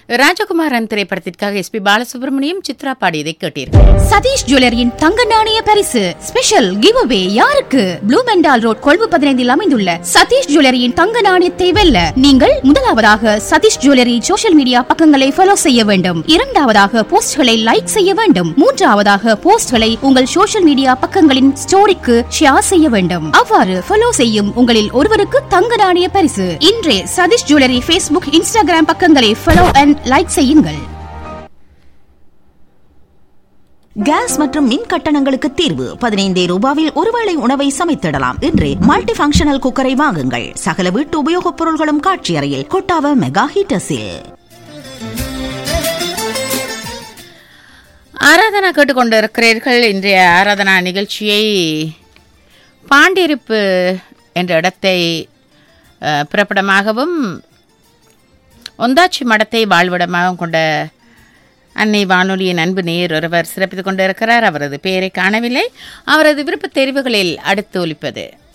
ராஜகுமாரன் திரைப்படத்திற்காக எஸ்பி பாலசுப்ரமணியம் சித்ரா பாடியதை கேட்டீர்கள். சதீஷ் ஜுவல்லரியின் தங்க நாணய பரிசு ஸ்பெஷல் கிவ் அவே யாருக்கு? ப்ளூ மெண்டால் ரோட் கொழும்பு 15 அமைந்துள்ள சதீஷ் ஜுவல்லரியின் தங்க நாணயத்தை வெல்ல நீங்கள் முதலாவதாக சதீஷ் ஜுவல்லரி சோஷியல் மீடியா பக்கங்களை ஃபாலோ செய்ய வேண்டும். இரண்டாவதாக போஸ்ட்களை லைக் செய்ய வேண்டும். மூன்றாவதாக போஸ்ட்களை உங்கள் சோஷியல் மீடியா பக்கங்களின் ஸ்டோரிக்கு ஷேர் செய்ய வேண்டும். அவ்வாறு ஃபாலோ செய்யும் உங்களில் ஒருவருக்கு தங்க நாணய பரிசு. இன்றே சதீஷ் ஜுவல்லரி ஃபேஸ்புக் இன்ஸ்டாகிராம் பக்கங்களை ஃபாலோ அண்ட் லைக் செய்யுங்கள். கேஸ் மற்றும் மின் கட்டணங்களுக்கு தீர்வு 15 ரூபாவில் ஒருவேளை உணவை சமைத்திடலாம். இன்றே மல்டி ஃபங்க்ஷனல் குக்கரை வாங்குங்கள். சகல வீட்டு உபயோகப் பொருள்களும் காட்சி அறையில் கொட்டாவ மெகா ஹீட்டர்ஸில். ஆராதனா கேட்டுக்கொண்டிருக்கிறீர்கள். இன்றைய ஆராதனா நிகழ்ச்சியை பாண்டிருப்பு என்ற இடத்தை பிறப்பிடமாகவும் ஒந்தாச்சி மடத்தை வாழ்விடமாகவும் கொண்ட அன்னை வானொலியின் அன்பு நேயர் ஒருவர் சிறப்பித்துக் கொண்டிருக்கிறார். அவரது பெயரை காணவில்லை. அவரது விருப்பத் தெரிவுகளில் அடுத்து ஒலிப்பது